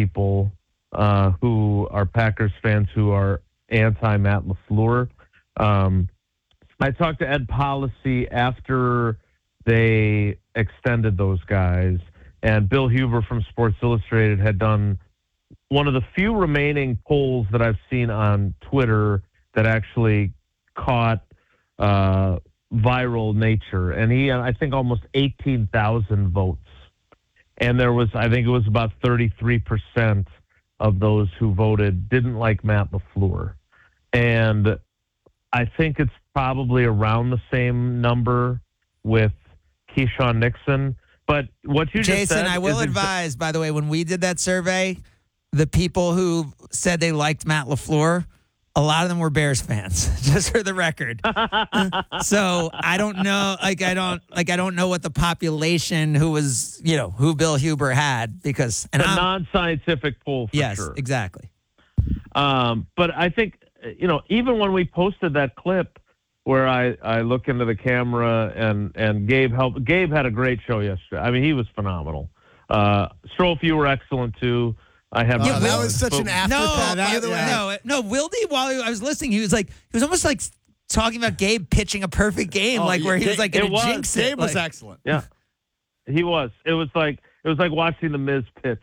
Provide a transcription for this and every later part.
people who are Packers fans who are anti-Matt LaFleur. I talked to Ed Policy after they extended those guys, and Bill Huber from Sports Illustrated had done one of the few remaining polls that I've seen on Twitter that actually caught viral nature. And he had, I think, almost 18,000 votes. And there was, I think it was about 33% of those who voted didn't like Matt LaFleur. And I think it's probably around the same number with Keyshawn Nixon. But what you just said... Jason, I will advise, by the way, when we did that survey, the people who said they liked Matt LaFleur, a lot of them were Bears fans, just for the record. So I don't know, I don't know what the population who was, who Bill Huber had, because a non-scientific poll for yes, sure. Yes, exactly. But I think, even when we posted that clip where I look into the camera and Gabe helped, Gabe had a great show yesterday. I mean, he was phenomenal. Strofe, you were excellent too. I have that was such an afterthought. By the way, no, Wildy. While I was listening, he was almost like talking about Gabe pitching a perfect game, where he was like going to jinx it. Gabe was excellent. Yeah, he was. It was like watching the Miz pitch.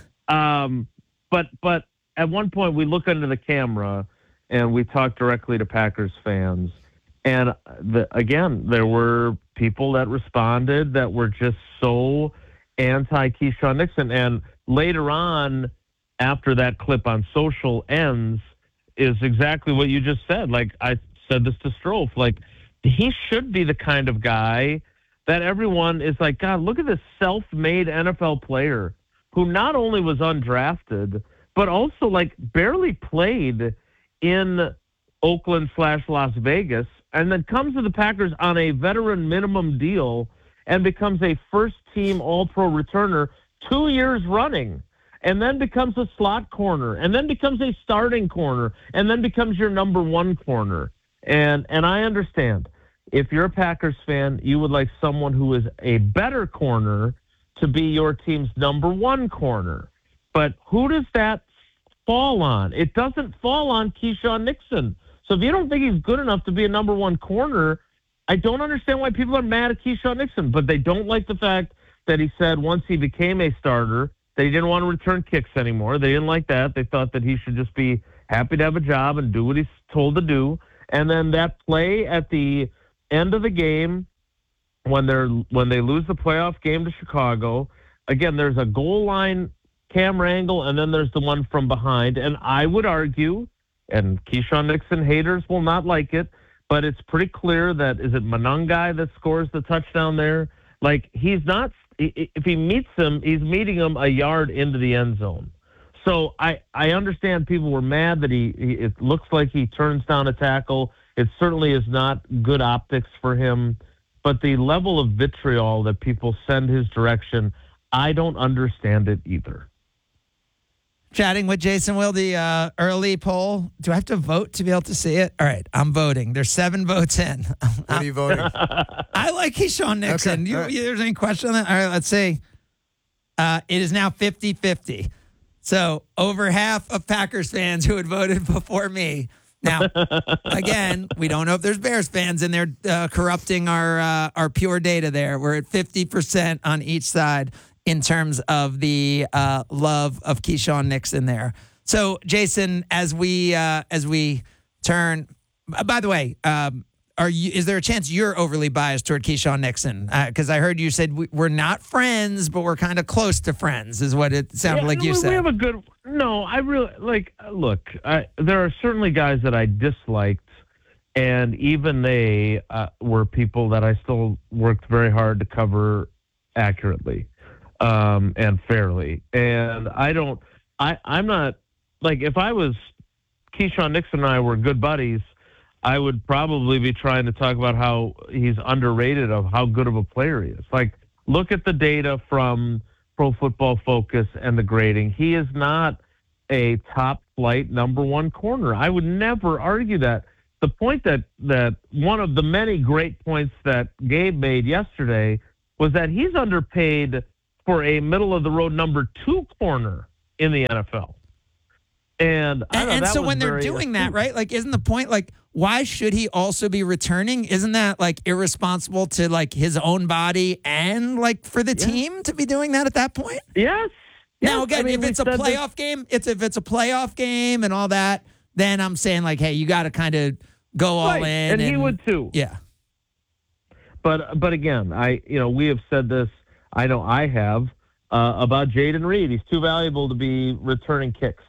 But at one point we look into the camera and we talk directly to Packers fans, and again there were people that responded that were just so anti Keyshawn Nixon, and later on, after that clip on social ends, is exactly what you just said. Like, I said this to Strofe. Like, he should be the kind of guy that everyone is like, God, look at this self-made NFL player who not only was undrafted, but also, like, barely played in Oakland/Las Vegas, and then comes to the Packers on a veteran minimum deal and becomes a first-team All-Pro returner 2 years running, and then becomes a slot corner, and then becomes a starting corner, and then becomes your number one corner. And I understand, if you're a Packers fan, you would like someone who is a better corner to be your team's number one corner. But who does that fall on? It doesn't fall on Keyshawn Nixon. So if you don't think he's good enough to be a number one corner, I don't understand why people are mad at Keyshawn Nixon. But they don't like the fact that he said once he became a starter that he didn't want to return kicks anymore. They didn't like that. They thought that he should just be happy to have a job and do what he's told to do. And then that play at the end of the game when they lose the playoff game to Chicago, again, there's a goal line camera angle, and then there's the one from behind. And I would argue, and Keyshawn Nixon haters will not like it, but it's pretty clear that, is it Monangai that scores the touchdown there? Like, he's not, if he meets him, he's meeting him a yard into the end zone. So I understand people were mad that it looks like he turns down a tackle. It certainly is not good optics for him. But the level of vitriol that people send his direction, I don't understand it either. Chatting with Jason Wilde, early poll. Do I have to vote to be able to see it? All right, I'm voting. There's 7 votes in. What are you voting? I like Keyshawn Nixon. Okay, There's any question on that? All right, let's see. It is now 50-50. So over half of Packers fans who had voted before me. Now, again, we don't know if there's Bears fans in there corrupting our pure data there. We're at 50% on each side in terms of the love of Keyshawn Nixon there. So, Jason, as we turn, by the way, is there a chance you're overly biased toward Keyshawn Nixon? Because I heard you said we're not friends, but we're kind of close to friends, is what it sounded like you said. We have a good. No, I really like. Look, there are certainly guys that I disliked, and even they were people that I still worked very hard to cover accurately and fairly. And I'm not like, if I was Keyshawn Nixon and I were good buddies, I would probably be trying to talk about how he's underrated, of how good of a player he is. Like, look at the data from Pro Football Focus and the grading. He is not a top-flight number one corner. I would never argue that. The point that one of the many great points that Gabe made yesterday was that he's underpaid for a middle-of-the-road number 2 corner. in the NFL. And so when they're doing that, right? Like, isn't the point, like, why should he also be returning? Isn't that like irresponsible to like his own body and like for the team to be doing that at that point? Yes. Now again, if it's a playoff game, if it's a playoff game and all that, then I'm saying like, hey, you got to kind of go all in. And he would too. Yeah. But again, we have said this. I know I have about Jayden Reed. He's too valuable to be returning kicks.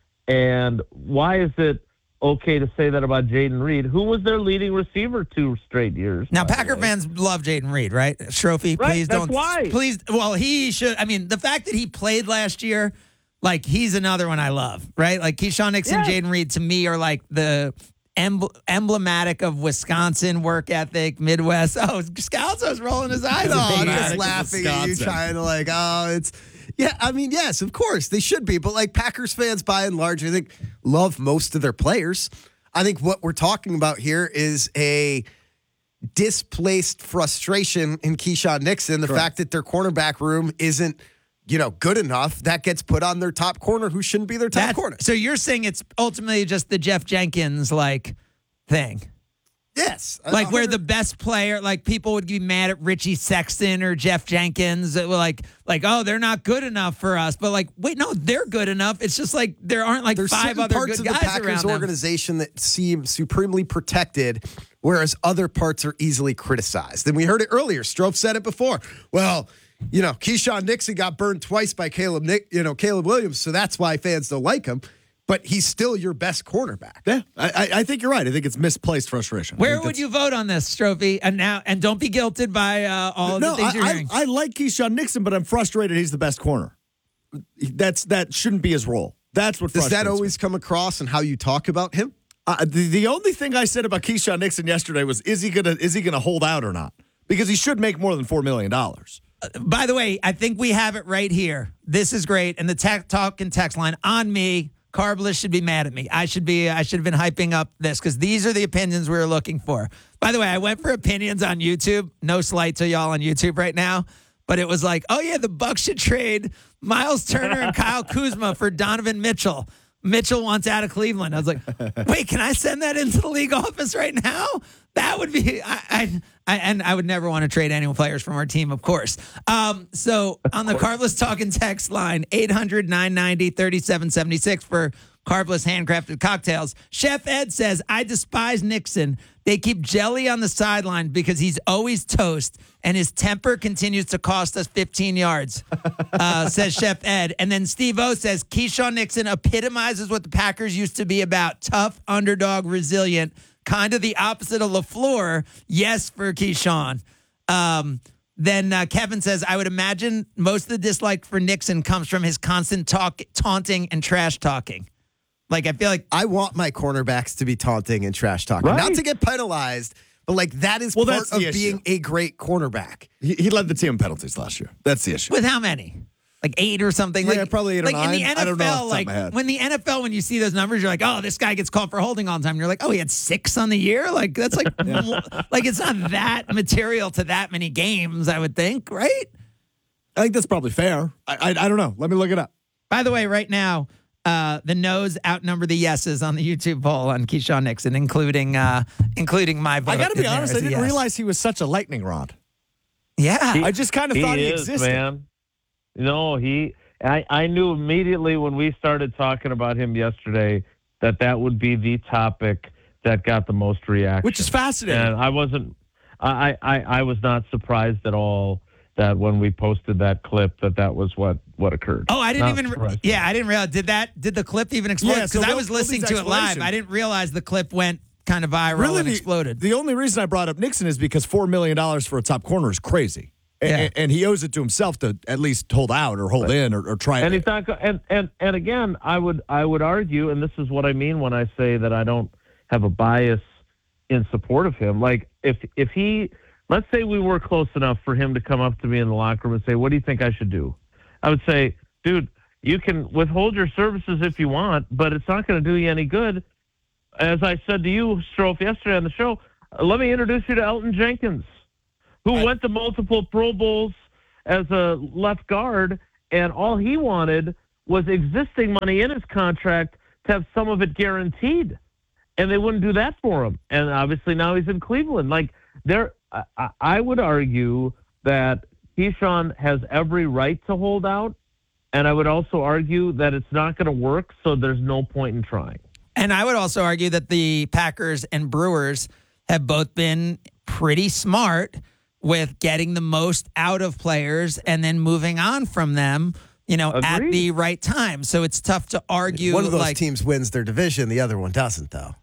And why is it okay to say that about Jayden Reed, who was their leading receiver 2 straight years? Now, Packer fans love Jayden Reed, right? Strophe, right, please that's don't. Why? Please, well, he should. I mean, the fact that he played last year, like, he's another one I love, right? Like, Keyshawn Nixon, Jayden Reed, to me, are like the emblematic of Wisconsin work ethic, Midwest. Oh, Scalzo's rolling his eyes. I'm just laughing at you, trying to like, it's. Yeah, I mean, yes, of course, they should be. But, like, Packers fans, by and large, I think, love most of their players. I think what we're talking about here is a displaced frustration in Keyshawn Nixon. The fact that their cornerback room isn't, good enough, that gets put on their top corner who shouldn't be their top corner. So you're saying it's ultimately just the Jeff Jenkins, like, thing. Yes. Like where the best player, like people would be mad at Richie Sexton or Jeff Jenkins. Like, oh, they're not good enough for us. But like, wait, no, they're good enough. It's just like there aren't like There's 5 other parts good of guys the Packers around them. organization that seem supremely protected, whereas other parts are easily criticized. And we heard it earlier. Strofe said it before. Well, Keyshawn Nixon got burned twice by Caleb Williams, so that's why fans don't like him. But he's still your best cornerback. Yeah, I think you're right. I think it's misplaced frustration. Where would you vote on this, Strophe? And don't be guilted by all of the things you're hearing. I like Keyshawn Nixon, but I'm frustrated he's the best corner. That shouldn't be his role. That's what does frustrates that always come across in how you talk about him? The only thing I said about Keyshawn Nixon yesterday was, is he gonna hold out or not? Because he should make more than $4 million. By the way, I think we have it right here. This is great. And the talk and text line on me. Carbless should be mad at me. I should have been hyping up this because these are the opinions we were looking for. By the way, I went for opinions on YouTube. No slight to y'all on YouTube right now, but it was like, oh yeah, the Bucs should trade Miles Turner and Kyle Kuzma for Donovan Mitchell. Mitchell wants out of Cleveland. I was like, wait, can I send that into the league office right now? That would be, and I would never want to trade any players from our team, of course. So on the Carbless Talking text line, 800-990-3776 for Carbless handcrafted cocktails. Chef Ed says, I despise Nixon. They keep jelly on the sideline because he's always toast, and his temper continues to cost us 15 yards, says Chef Ed. And then Steve O says, Keyshawn Nixon epitomizes what the Packers used to be about, tough, underdog, resilient, kind of the opposite of LaFleur. Yes, for Keyshawn. Then Kevin says, I would imagine most of the dislike for Nixon comes from his constant taunting and trash talking. Like, I feel like I want my cornerbacks to be taunting and trash talking, not to get penalized, but like that is part of being a great cornerback. He led the team in penalties last year. That's the issue. With how many? Like 8 or something? Yeah, like, probably 8 or 9. In the NFL, I don't know off the top of my head. When the NFL, when you see those numbers, you're like, oh, this guy gets called for holding all the time. And you're like, oh, he had 6 on the year? Like, that's like, like it's not that material to that many games, I would think, right? I think that's probably fair. I don't know. Let me look it up. By the way, right now, the no's outnumber the yeses on the YouTube poll on Keyshawn Nixon, including my vote. I got to be honest, I didn't yes. realize he was such a lightning rod. Yeah. I just kind of thought he existed. Man. No, I knew immediately when we started talking about him yesterday that would be the topic that got the most reaction. Which is fascinating. And I was not surprised at all that when we posted that clip that was what occurred. Oh, I didn't I didn't realize. Did the clip even explode? Yeah, because I was listening to it live. I didn't realize the clip went kind of viral and exploded. The only reason I brought up Nixon is because $4 million for a top corner is crazy. Yeah. And he owes it to himself to at least hold out or hold in or try. And he's not. And again, I would argue, and this is what I mean when I say that I don't have a bias in support of him. Like if he, let's say we were close enough for him to come up to me in the locker room and say, "What do you think I should do?" I would say, "Dude, you can withhold your services if you want, but it's not going to do you any good." As I said to you, Strofe, yesterday on the show, let me introduce you to Elton Jenkins, who went to multiple Pro Bowls as a left guard, and all he wanted was existing money in his contract to have some of it guaranteed, and they wouldn't do that for him. And obviously now he's in Cleveland. Like I would argue that Keyshawn has every right to hold out, and I would also argue that it's not going to work, so there's no point in trying. And I would also argue that the Packers and Brewers have both been pretty smart with getting the most out of players and then moving on from them, at the right time. So it's tough to argue. One of those teams wins their division, the other one doesn't, though.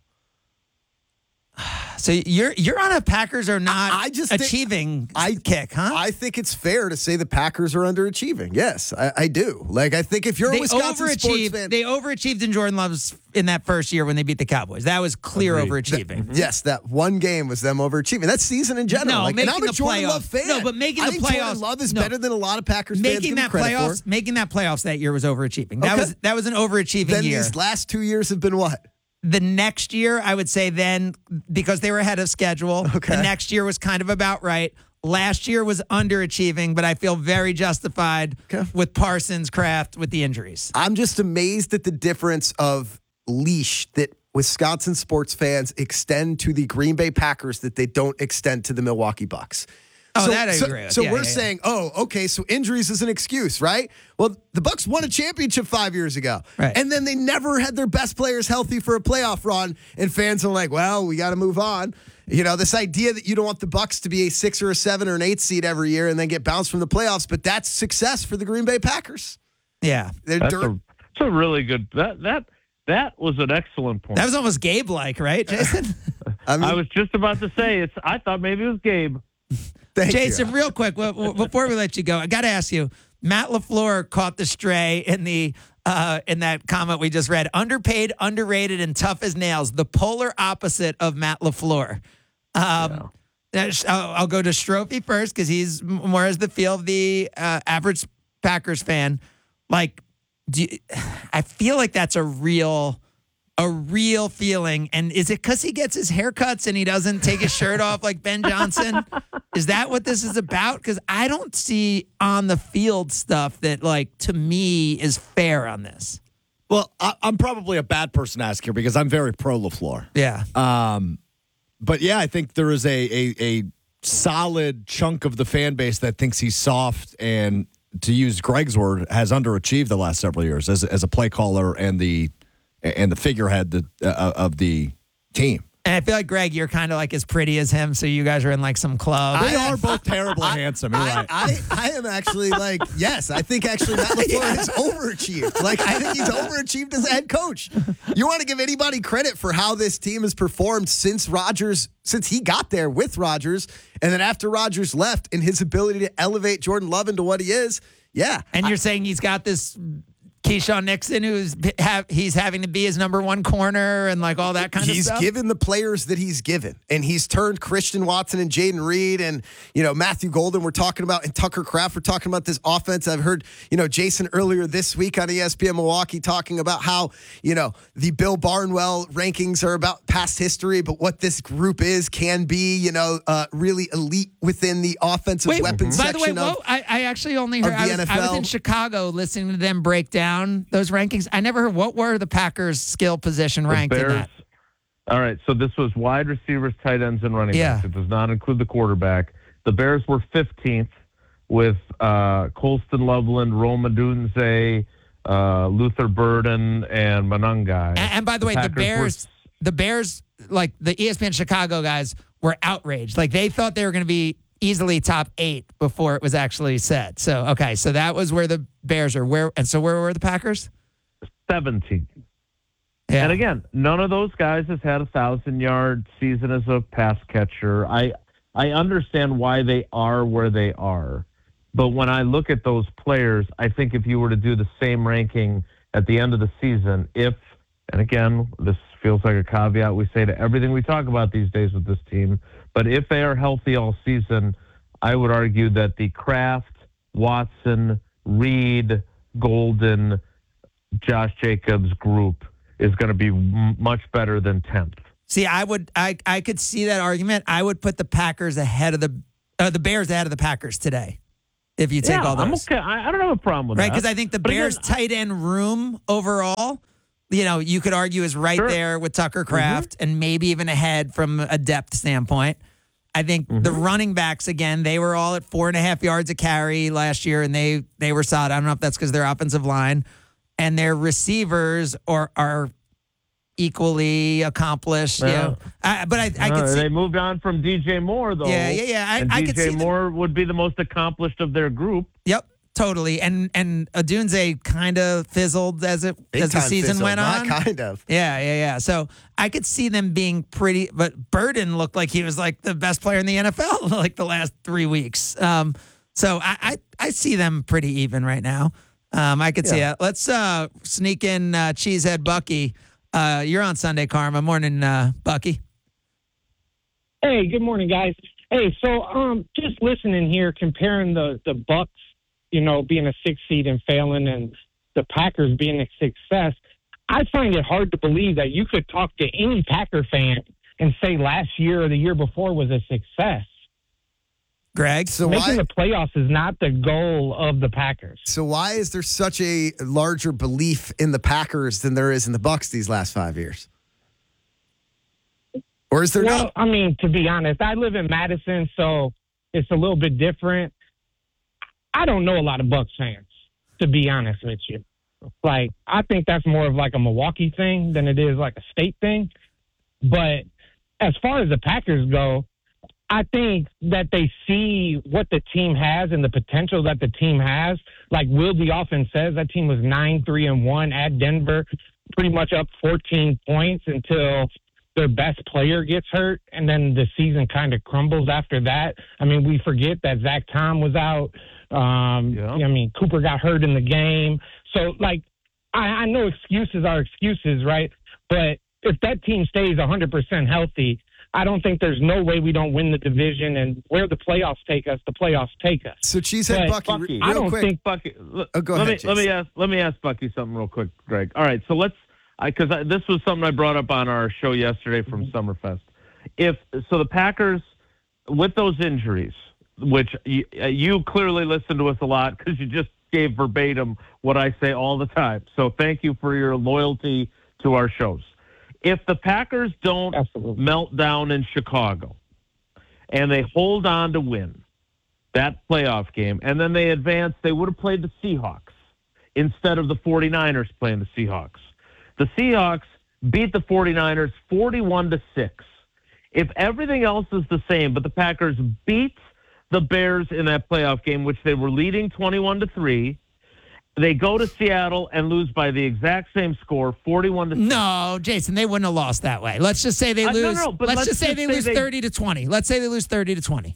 So you're on a Packers are not achieving kick, huh? I think it's fair to say the Packers are underachieving. Yes, I do. Like, I think if you're a Wisconsin sports fan, they overachieved in Jordan Love's in that first year when they beat the Cowboys. That was clear overachieving. Yes, that one game was them overachieving. That season in general. No, making and I'm a Jordan Love fan. No, but making the playoffs. Jordan Love is better than a lot of Packers fans give him credit for. Making that playoffs that year was overachieving. That was an overachieving then year. These last 2 years have been what? The next year, I would say then, because they were ahead of schedule, the next year was kind of about right. Last year was underachieving, but I feel very justified with Parsons, Kraft, with the injuries. I'm just amazed at the difference of leash that Wisconsin sports fans extend to the Green Bay Packers that they don't extend to the Milwaukee Bucks. Oh, that I agree with. So we're saying, so injuries is an excuse, right? Well, the Bucks won a championship 5 years ago. Right. And then they never had their best players healthy for a playoff run, and fans are like, well, we got to move on. This idea that you don't want the Bucks to be a 6 or a 7 or an 8 seed every year and then get bounced from the playoffs, but that's success for the Green Bay Packers. Yeah. That's a really good that was an excellent point. That was almost Gabe-like, right, Jason? I was just about to say I thought maybe it was Gabe. Jason, real quick, before we let you go, I got to ask you, Matt LaFleur caught the stray in that comment we just read. Underpaid, underrated, and tough as nails. The polar opposite of Matt LaFleur. I'll go to Strophy first because he's more as the feel of the average Packers fan. Like, I feel like that's a real feeling. And is it because he gets his haircuts and he doesn't take his shirt off like Ben Johnson? Is that what this is about? Because I don't see on the field stuff that, like, to me is fair on this. Well, I'm probably a bad person to ask here because I'm very pro LaFleur. Yeah. But yeah, I think there is a solid chunk of the fan base that thinks he's soft and, to use Greg's word, has underachieved the last several years as a play caller and the figurehead of the team. And I feel like, Greg, you're kind of like as pretty as him, so you guys are in like some club. They are both terribly handsome. You're right. I am actually like, yes, I think actually Matt LaFleur has overachieved. Like, I think he's overachieved as a head coach. You want to give anybody credit for how this team has performed since he got there with Rodgers, and then after Rodgers left, and his ability to elevate Jordan Love into what he is. Yeah. And you're saying he's got this Keyshawn Nixon, he's having to be his number one corner and like all that kind of stuff. He's given the players that he's given, and he's turned Christian Watson and Jaden Reed and Matthew Golden we're talking about, and Tucker Kraft we're talking about this offense. I've heard Jason earlier this week on ESPN Milwaukee talking about how the Bill Barnwell rankings are about past history, but what this group can be really elite within the offensive weapons section. By the way, I actually only heard I was in Chicago listening to them break down those rankings. I never heard what were the Packers' skill position ranked in that. All right, so this was wide receivers, tight ends, and running backs. It does not include the quarterback. The Bears were 15th with Colston Loveland, Rome Odunze, Luther Burden, and Monangai. And by the way, the Bears, like the ESPN Chicago guys, were outraged. Like they thought they were going to be easily top 8 before it was actually said. So, okay. So that was where the Bears are. Where were the Packers? 17th. Yeah. And again, none of those guys has had 1,000-yard season as a pass catcher. I understand why they are where they are. But when I look at those players, I think if you were to do the same ranking at the end of the season, and again, this feels like a caveat we say to everything we talk about these days with this team, but if they are healthy all season, I would argue that the Kraft, Watson, Reed, Golden, Josh Jacobs group is going to be much better than 10th. See, I could see that argument. I would put the Packers ahead of the Bears ahead of the Packers today. if you take all those. I'm okay. I don't have a problem with Right, that. because I think the But Bears' again, tight end room overall, you could argue is right Sure. there with Tucker Kraft and maybe even ahead from a depth standpoint. I think the running backs, again, they were all at 4.5 yards a carry last year, and they were solid. I don't know if that's because their offensive line and their receivers are equally accomplished. Yeah. But I could see. they moved on from DJ Moore, though. Yeah. And I could see DJ Moore would be the most accomplished of their group. Yep, totally. And Odunze kind of fizzled as the Big time season fizzle, went on. not kind of. Yeah. So I could see them being pretty, but Burden looked like he was like the best player in the NFL like the last 3 weeks. So I see them pretty even right now. I could see it. Let's sneak in Cheesehead Bucky. You're on Sunday Karma. Morning, Bucky. Hey, good morning, guys. Hey, so just listening here, comparing the Bucks, being a 6 seed and failing, and the Packers being a success, I find it hard to believe that you could talk to any Packer fan and say last year or the year before was a success. Greg? So Making why? the playoffs is not the goal of the Packers. So why is there such a larger belief in the Packers than there is in the Bucks these last 5 years? Or is there Well, not? I mean, to be honest, I live in Madison, so it's a little bit different. I don't know a lot of Bucks fans, to be honest with you. Like, I think that's more of like a Milwaukee thing than it is like a state thing. But as far as the Packers go, I think that they see what the team has and the potential that the team has. Like Wilde often says, that team was 9-3-1 at Denver, pretty much up 14 points until their best player gets hurt, and then the season kind of crumbles after that. I mean, we forget that Zach Tom was out. I mean, Cooper got hurt in the game. So, like, I know excuses are excuses, right? But if that team stays 100% healthy, I don't think there's no way we don't win the division, and where the playoffs take us, the playoffs take us. So Cheesehead But Bucky, I real don't quick. think Bucky, go ahead, let me ask Bucky something real quick, Greg. All right, so because this was something I brought up on our show yesterday from Summerfest. So the Packers, with those injuries, which you clearly listen to us a lot because you just gave verbatim what I say all the time. So thank you for your loyalty to our shows. If the Packers don't melt down in Chicago and they hold on to win that playoff game, and then they advance, they would have played the Seahawks instead of the 49ers playing the Seahawks. The Seahawks beat the 49ers 41-6. If everything else is the same, but the Packers beat the Bears in that playoff game, which they were leading 21-3, they go to Seattle and lose by the exact same score, 41-6. No, Jason, they wouldn't have lost that way. Let's just say they lose. Let's just say they lose 30-20. Let's say they lose 30-20.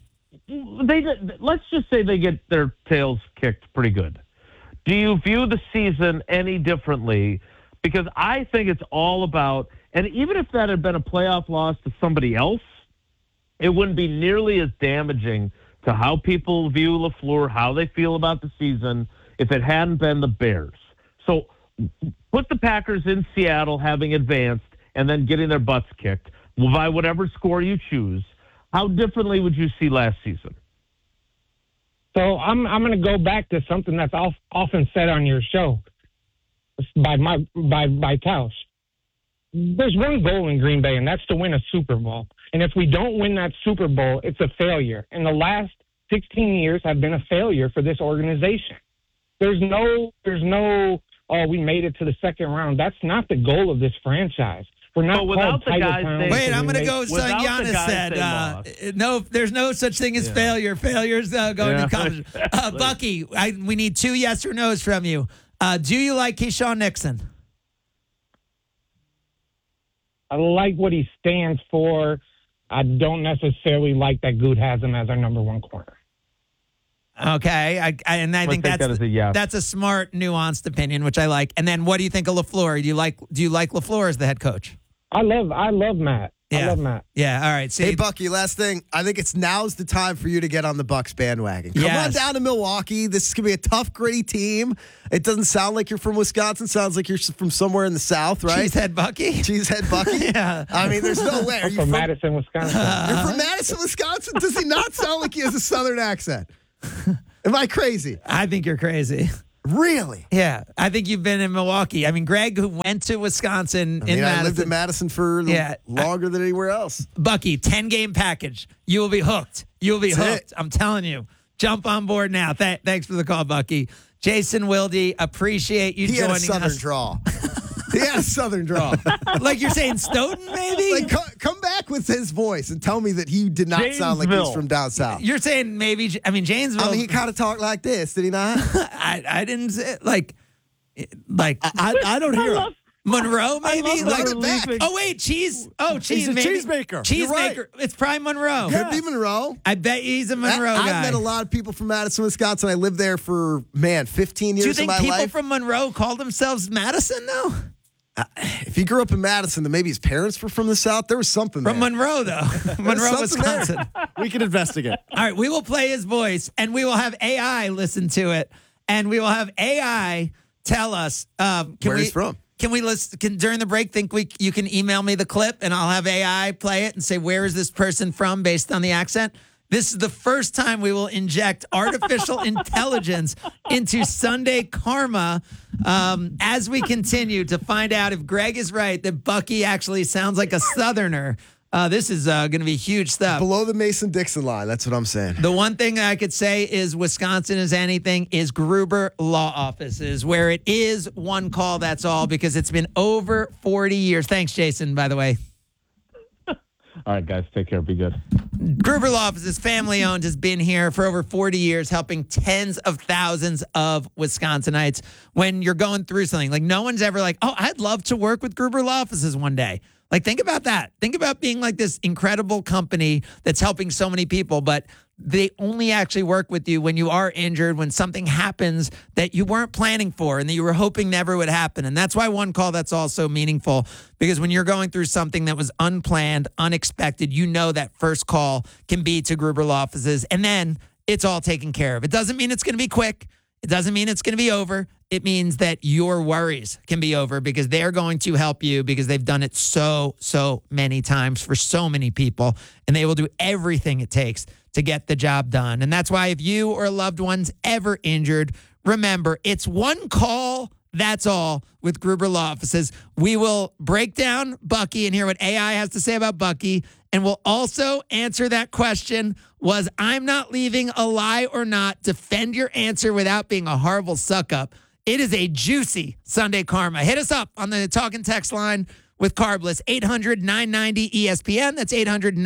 Let's just say they get their tails kicked pretty good. Do you view the season any differently? Because I think it's all about, and even if that had been a playoff loss to somebody else, it wouldn't be nearly as damaging to how people view LaFleur, how they feel about the season, if it hadn't been the Bears. So put the Packers in Seattle having advanced and then getting their butts kicked by whatever score you choose. How differently would you see last season? So I'm going to go back to something that's often said on your show by Tausch. There's one goal in Green Bay, and that's to win a Super Bowl. And if we don't win that Super Bowl, it's a failure. And the last 16 years have been a failure for this organization. There's no, we made it to the second round. That's not the goal of this franchise. We're not without the guys saying, wait, I'm going to go with something Giannis said. No, there's no such thing as failure. Failure's going to college. Bucky, we need 2 yes or no's from you. Do you like Keyshawn Nixon? I like what he stands for. I don't necessarily like that Good has him as our number one corner. Okay, I think that is a yes. That's a smart, nuanced opinion, which I like. And then, what do you think of LaFleur? Do you like LaFleur as the head coach? I love Matt. Yeah. I love Matt. Yeah. All right. See, Hey, Bucky, last thing. I think now's the time for you to get on the Bucks bandwagon. Come on down to Milwaukee. This is going to be a tough, gritty team. It doesn't sound like you're from Wisconsin. Sounds like you're from somewhere in the South, right? Cheesehead Bucky? Cheesehead Bucky? Yeah. I mean, there's no way. Are you from Madison, Wisconsin? You're from Madison, Wisconsin? Does he not sound like he has a Southern accent? Am I crazy? I think you're crazy. Really? Yeah, I think you've been in Milwaukee. I mean, Greg, who went to Wisconsin in Madison. I lived in Madison for longer than anywhere else. Bucky, 10-game package. You will be hooked. You will be That's hooked. it. I'm telling you. Jump on board now. Thanks for the call, Bucky. Jason Wilde, appreciate you joining us. He had a southern draw. He had a southern draw. Like you're saying Stoughton, maybe? Like, come back with his voice and tell me that he did not sound like he's from down south. You're saying maybe, Janesville. I mean, he kind of talked like this, did he not? I didn't say, like I don't hear it. Monroe, maybe? Like it back. Oh, wait, cheese. Oh, cheese. He's a maybe. cheesemaker. Cheesemaker. You're right. It's probably Monroe. Could be Monroe. I bet he's a Monroe guy. I've met a lot of people from Madison, Wisconsin. I lived there for, 15 years Do you of think my people life. from Monroe call themselves Madison, though? If he grew up in Madison, then maybe his parents were from the South. There was something From there. Monroe, though. Monroe, something there. Wisconsin. We can investigate. All right, we will play his voice, and we will have AI listen to it, and we will have AI tell us. Where he's from. Can we listen? During the break, you can email me the clip, and I'll have AI play it and say, where is this person from based on the accent? This is the first time we will inject artificial intelligence into Sunday Karma as we continue to find out if Greg is right that Bucky actually sounds like a Southerner. This is going to be huge stuff. Below the Mason-Dixon line. That's what I'm saying. The one thing I could say is Wisconsin is anything is Gruber Law Offices, where it is one call, that's all, because it's been over 40 years. Thanks, Jason, by the way. All right, guys, take care. Be good. Gruber Law Offices, family owned, has been here for over 40 years, helping tens of thousands of Wisconsinites when you're going through something. Like, no one's ever like, oh, I'd love to work with Gruber Law Offices one day. Like, think about that. Think about being like this incredible company that's helping so many people, but they only actually work with you when you are injured, when something happens that you weren't planning for and that you were hoping never would happen. And that's why one call, that's all so meaningful, because when you're going through something that was unplanned, unexpected, you know that first call can be to Gruber Law Offices, and then it's all taken care of. It doesn't mean it's going to be quick. It doesn't mean it's going to be over. It means that your worries can be over because they're going to help you because they've done it so many times for so many people, and they will do everything it takes to get the job done. And that's why if you or a loved one's ever injured, remember, it's one call, that's all, with Gruber Law Offices. We will break down Bucky and hear what AI has to say about Bucky, and we'll also answer that question, was I'm not leaving a lie or not? Defend your answer without being a horrible suck-up. It is a juicy Sunday Karma. Hit us up on the talk and text line with Carbless, 800-990-ESPN. That's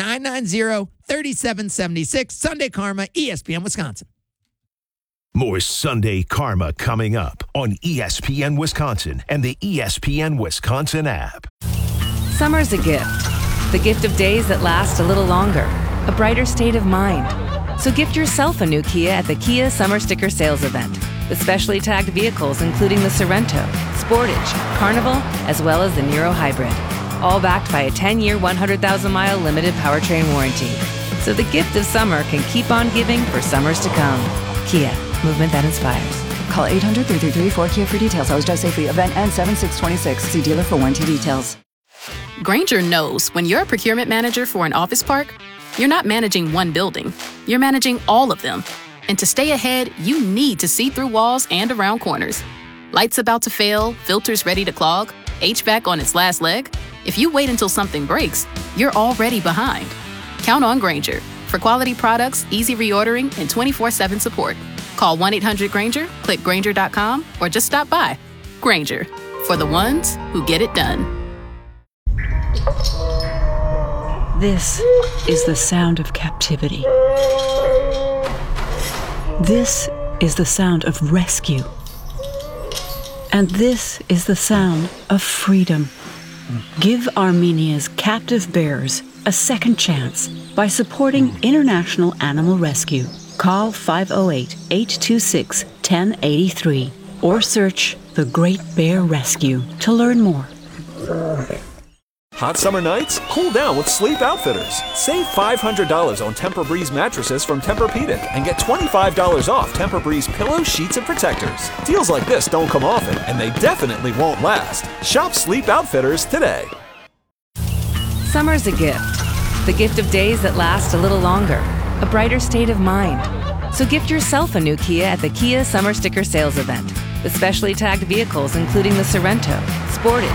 800-990-3776. Sunday Karma, ESPN Wisconsin. More Sunday Karma coming up on ESPN Wisconsin and the ESPN Wisconsin app. Summer's a gift of days that last a little longer, a brighter state of mind. So gift yourself a new Kia at the Kia Summer Sticker Sales Event with specially tagged vehicles including the Sorrento, Sportage, Carnival, as well as the Niro Hybrid. All backed by a 10-year, 100,000-mile limited powertrain warranty. So the gift of summer can keep on giving for summers to come. Kia, movement that inspires. Call 800-333-4KIA for details. Always drive safely. Event ends 7/6/26. See dealer for warranty details. Grainger knows when you're a procurement manager for an office park, you're not managing one building. You're managing all of them. And to stay ahead, you need to see through walls and around corners. Lights about to fail, filters ready to clog, HVAC on its last leg. If you wait until something breaks, you're already behind. Count on Grainger for quality products, easy reordering, and 24/7 support. Call 1-800-GRAINGER, click Grainger.com, or just stop by. Grainger, for the ones who get it done. This is the sound of captivity. This is the sound of rescue. And this is the sound of freedom. Give Armenia's captive bears a second chance by supporting International Animal Rescue. Call 508-826-1083 or search The Great Bear Rescue to learn more. Hot summer nights? Cool down with Sleep Outfitters. Save $500 on Tempur-Breeze mattresses from Tempur-Pedic and get $25 off Tempur-Breeze pillows, sheets, and protectors. Deals like this don't come often, and they definitely won't last. Shop Sleep Outfitters today. Summer's a gift. The gift of days that last a little longer, a brighter state of mind. So gift yourself a new Kia at the Kia Summer Sticker Sales Event. The specially tagged vehicles including the Sorrento, Sportage,